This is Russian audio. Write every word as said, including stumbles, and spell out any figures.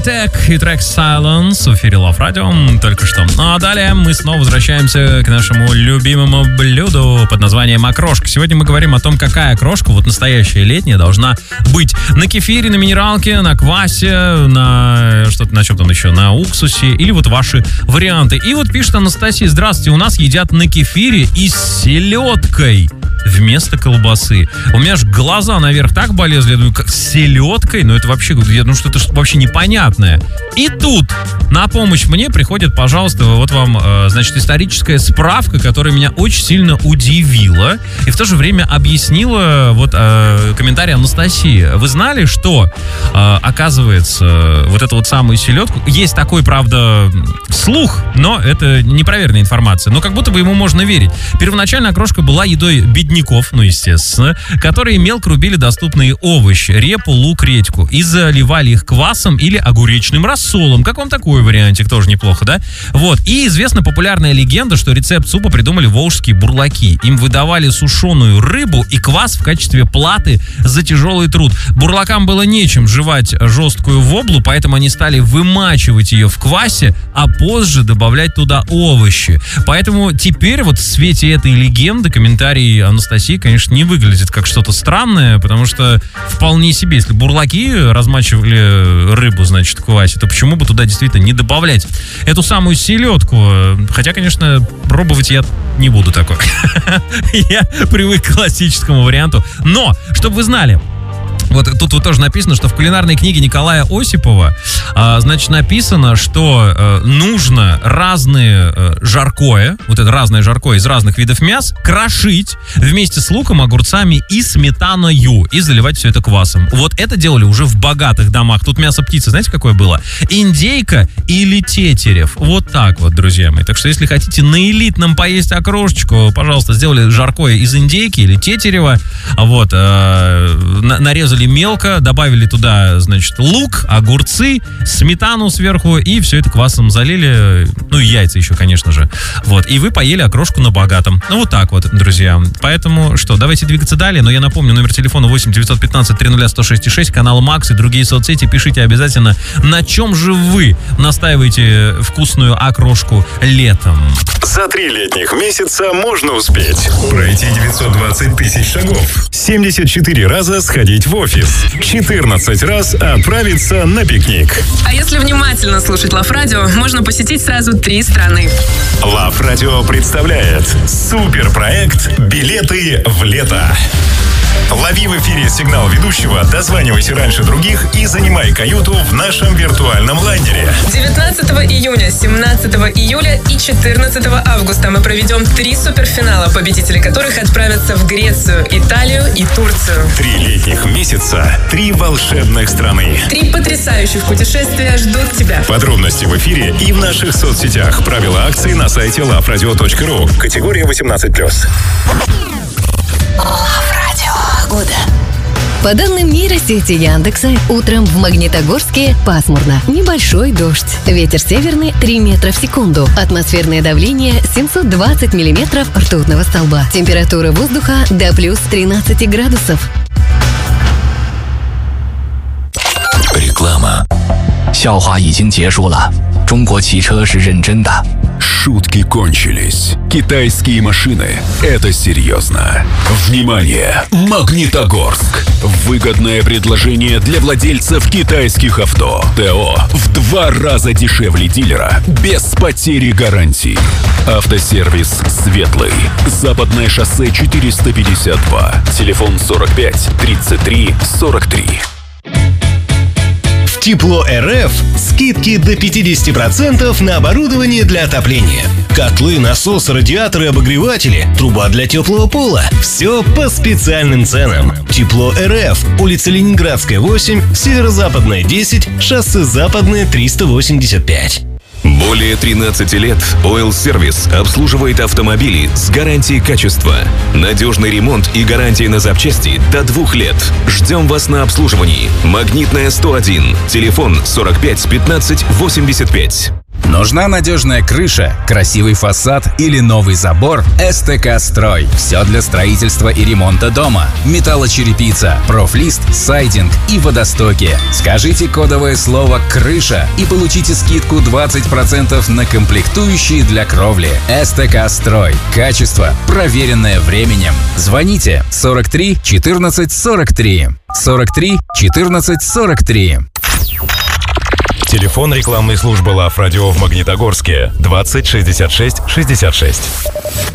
Hightech и трек Silence в эфире Love Radio только что. Ну а далее мы снова возвращаемся к нашему любимому блюду под названием окрошка. Сегодня мы говорим о том, какая окрошка, вот настоящая летняя, должна быть на кефире, на минералке, на квасе, на что-то, на чем там еще, на уксусе, или вот ваши варианты. И вот пишет Анастасия: здравствуйте, у нас едят на кефире и с селедкой вместо колбасы. У меня аж глаза наверх так болезли, я думаю, как с селедкой? Ну это вообще, я думаю, что-то вообще непонятное. И тут на помощь мне приходит, пожалуйста, вот вам, значит, историческая справка, которая меня очень сильно удивила и в то же время объяснила вот комментарий Анастасии. Вы знали, что, оказывается, вот эту вот самую селедку, есть такой, правда, слух, но это непроверенная информация, но как будто бы ему можно верить. Первоначально окрошка была едой бедняков, ну, естественно, которые мелко рубили доступные овощи, репу, лук, редьку, и заливали их квасом или огуречным рассолом. Как вам такой вариантик? Тоже неплохо, да? Вот. И известна популярная легенда, что рецепт супа придумали волжские бурлаки. Им выдавали сушеную рыбу и квас в качестве платы за тяжелый труд. Бурлакам было нечем жевать жесткую воблу, поэтому они стали вымачивать ее в квасе, а позже добавлять туда овощи. Поэтому теперь вот в свете этой легенды комментарий Анастасии, конечно, не выглядит как что-то странное, потому что вполне себе, если бурлаки размачивали рыбу, значит, в квасе, то почему бы туда действительно не добавлять эту самую селедку? Хотя, конечно, пробовать я не буду такой. Я привык к классическому варианту. Но, чтобы вы знали, вот тут вот тоже написано, что в кулинарной книге Николая Осипова, а, значит, написано, что а, нужно разные а, жаркое, вот это разное жаркое из разных видов мяс, крошить вместе с луком, огурцами и сметаною и заливать все это квасом. Вот это делали уже в богатых домах. Тут мясо птицы, знаете, какое было? Индейка или тетерев. Вот так вот, друзья мои. Так что, если хотите на элитном поесть окрошечку, пожалуйста, сделали жаркое из индейки или тетерева, вот, а, нарезали мелко, добавили туда, значит, лук, огурцы, сметану сверху и все это квасом залили, ну и яйца еще, конечно же. Вот, и вы поели окрошку на богатом. Ну вот так вот, друзья. Поэтому что, давайте двигаться далее, но я напомню, номер телефона восемь девятьсот пятнадцать триста сто шесть шесть, канал Макс и другие соцсети. Пишите обязательно, на чем же вы настаиваете вкусную окрошку летом. За три летних месяца можно успеть пройти девятьсот двадцать тысяч шагов, семьдесят четыре раза сходить в офис, четырнадцать раз отправиться на пикник. А если внимательно слушать Love Radio, можно посетить сразу три страны. Love Radio представляет суперпроект «Билеты в лето». Лови в эфире сигнал ведущего, дозванивайся раньше других и занимай каюту в нашем виртуальном лайнере. девятнадцатого июня, семнадцатого июля и четырнадцатого августа мы проведем три суперфинала, победители которых отправятся в Грецию, Италию и Турцию. Три летних месяца, три волшебных страны. Три потрясающих путешествия ждут тебя. Подробности в эфире и в наших соцсетях. Правила акции на сайте лав радио точка ру. Категория восемнадцать плюс. По данным нейросети Яндекса, утром в Магнитогорске пасмурно. Небольшой дождь. Ветер северный три метра в секунду. Атмосферное давление семьсот двадцать миллиметров ртутного столба. Температура воздуха до плюс тринадцать градусов. Реклама. 笑话已经结束了，中国汽车是认真的。 Шутки кончились. Китайские машины – это серьезно. Внимание! Магнитогорск. Выгодное предложение для владельцев китайских авто. ТО в два раза дешевле дилера, без потери гарантий. Автосервис «Светлый». Западное шоссе четыреста пятьдесят два. Телефон сорок пять тридцать три сорок три. Тепло РФ скидки до пятьдесят процентов на оборудование для отопления. Котлы, насосы, радиаторы, обогреватели, труба для теплого пола. Все по специальным ценам. Тепло РФ. Улица Ленинградская, восемь, Северо-Западная, десять, шоссе Западное, триста восемьдесят пять. Более тринадцати лет Oil Service обслуживает автомобили с гарантией качества. Надежный ремонт и гарантия на запчасти до двух лет. Ждем вас на обслуживании. Магнитная сто один. Телефон сорок пять пятнадцать восемьдесят пять. Нужна надежная крыша, красивый фасад или новый забор? СТК Строй. Все для строительства и ремонта дома. Металлочерепица, профлист, сайдинг и водостоки. Скажите кодовое слово «крыша» и получите скидку двадцать процентов на комплектующие для кровли. СТК Строй. Качество, проверенное временем. Звоните сорок три четырнадцать сорок три. сорок три четырнадцать сорок три. Телефон рекламной службы Лав Радио в Магнитогорске двадцать шестьдесят шесть шестьдесят шесть.